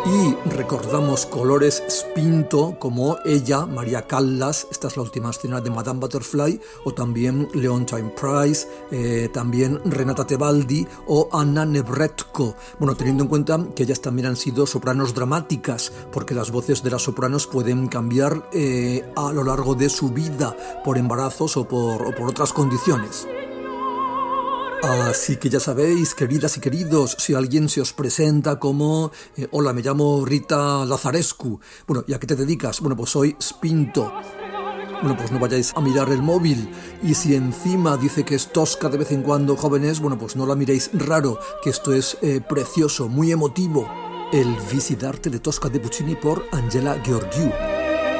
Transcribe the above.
Y recordamos colores Spinto como ella, María Callas, esta es la última escena de Madame Butterfly, o también Leontine Price, también Renata Tebaldi o Anna Nebretko. Bueno, teniendo en cuenta que ellas también han sido sopranos dramáticas, porque las voces de las sopranos pueden cambiar a lo largo de su vida por embarazos o por otras condiciones. Así que ya sabéis, queridas y queridos, si alguien se os presenta como hola, me llamo Rita Lazarescu. Bueno, ¿y a qué te dedicas? Bueno, pues soy Spinto. Bueno, pues no vayáis a mirar el móvil. Y si encima dice que es tosca de vez en cuando, jóvenes, bueno, pues no la miréis raro, que esto es precioso, muy emotivo. El Visitarte de Tosca de Puccini por Angela Gheorghiu.